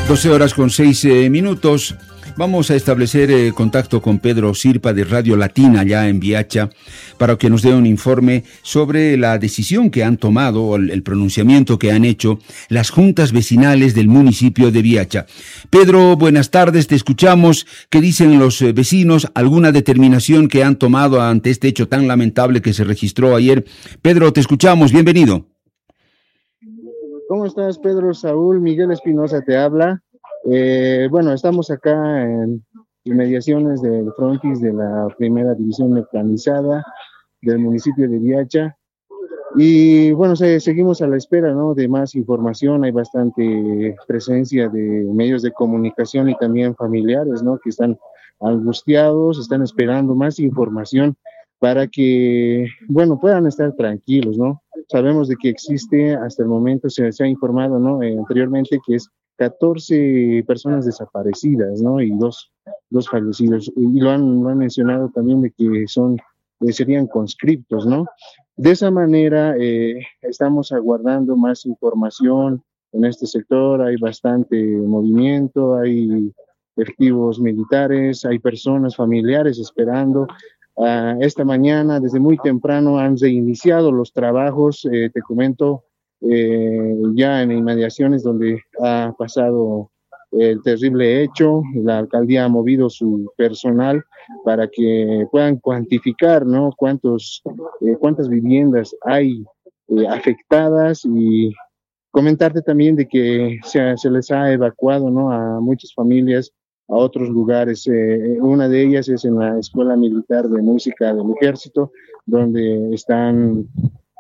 12:06. Vamos a establecer contacto con Pedro Sirpa de Radio Latina allá en Viacha para que nos dé un informe sobre la decisión que han tomado o el pronunciamiento que han hecho las juntas vecinales del municipio de Viacha. Pedro, buenas tardes, te escuchamos. ¿Qué dicen los vecinos? ¿Alguna determinación que han tomado ante este hecho tan lamentable que se registró ayer? Pedro, te escuchamos, bienvenido. ¿Cómo estás, Pedro? Saúl, Miguel Espinosa te habla. Bueno, estamos acá en inmediaciones del frontis de la primera división mecanizada del municipio de Viacha. Y bueno, seguimos a la espera, ¿no?, de más información. Hay bastante presencia de medios de comunicación y también familiares, ¿no?, que están angustiados, están esperando más información para que, bueno, puedan estar tranquilos, ¿no? Sabemos de que existe, hasta el momento se ha informado, ¿no?, anteriormente, que es 14 personas desaparecidas, ¿no?, y dos fallecidos. Y lo han mencionado también de que serían conscriptos, ¿no? De esa manera, estamos aguardando más información en este sector. Hay bastante movimiento, hay efectivos militares, hay personas familiares esperando. Esta mañana, desde muy temprano, han reiniciado los trabajos, te comento, ya en inmediaciones donde ha pasado el terrible hecho. La alcaldía ha movido su personal para que puedan cuantificar, ¿no?, cuántas viviendas hay afectadas, y comentarte también de que se les ha evacuado, ¿no?, a muchas familias a otros lugares. Una de ellas es en la Escuela Militar de Música del Ejército, donde están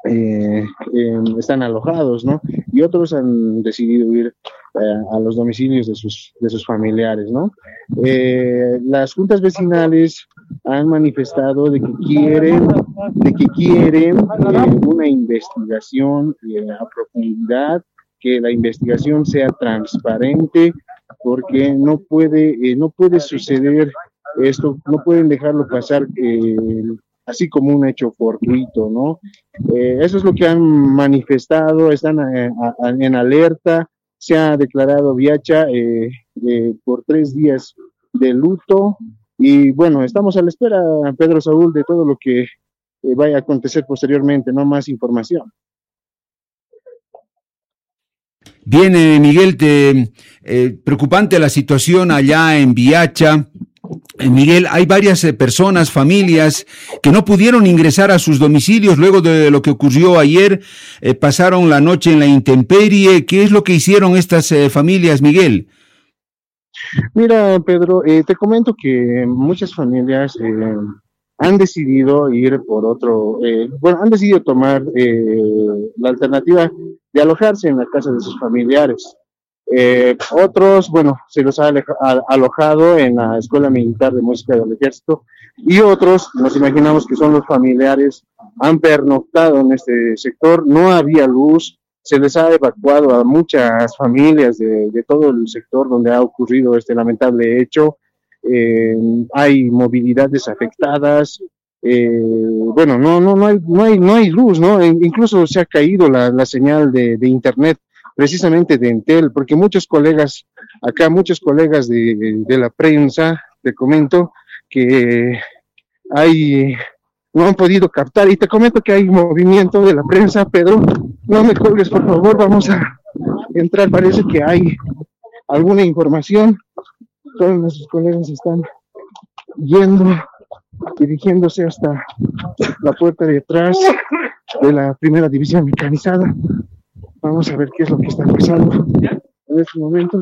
alojados, ¿no? Y otros han decidido ir a los domicilios de sus familiares, ¿no? Las juntas vecinales han manifestado de que quieren una investigación a profundidad, que la investigación sea transparente, porque no puede suceder esto, no pueden dejarlo pasar así como un hecho fortuito, ¿no? Eso es lo que han manifestado. Están en alerta. Se ha declarado Viacha por 3 días de luto, y bueno, estamos a la espera, Pedro Saúl, de todo lo que vaya a acontecer posteriormente, ¿no? Más información. Bien, Miguel, preocupante la situación allá en Viacha. Miguel, hay varias personas, familias, que no pudieron ingresar a sus domicilios luego de lo que ocurrió ayer. Pasaron la noche en la intemperie. ¿Qué es lo que hicieron estas familias, Miguel? Mira, Pedro, te comento que muchas familias han decidido ir por han decidido tomar la alternativa de alojarse en la casa de sus familiares. Otros, bueno, se los ha alojado en la Escuela Militar de Música del Ejército, y otros, nos imaginamos que son los familiares, han pernoctado en este sector. No había luz, se les ha evacuado a muchas familias de todo el sector donde ha ocurrido este lamentable hecho. Hay movilidades afectadas. Bueno, no hay luz, ¿no? Incluso se ha caído la señal de internet, precisamente de Entel, porque muchos colegas de la prensa, te comento que no han podido captar. Y te comento que hay movimiento de la prensa. Pedro, no me colgues, por favor, vamos a entrar. Parece que hay alguna información. Todos nuestros colegas están dirigiéndose hasta la puerta de atrás de la primera división mecanizada. Vamos a ver qué es lo que está pasando en estos momentos.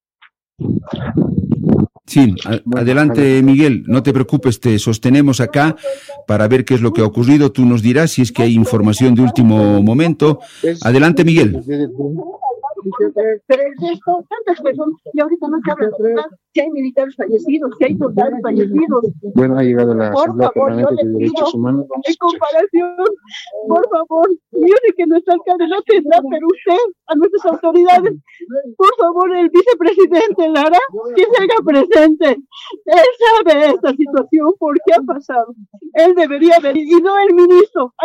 Sí, adelante, Miguel, no te preocupes, te sostenemos acá para ver qué es lo que ha ocurrido. Tú nos dirás si es que hay información de último momento. Adelante, Miguel. Pero es esto, tantas personas, y ahorita no se habla si hay militares fallecidos, si hay soldados fallecidos. Bueno, ha llegado la Asamblea Permanente de Derechos Humanos. En comparación, por favor, yo sé que nuestro alcalde no tendrá, pero usted, a nuestras autoridades, por favor, el vicepresidente Lara, que se haga presente. Él sabe esta situación, por qué ha pasado. Él debería venir, y no el ministro.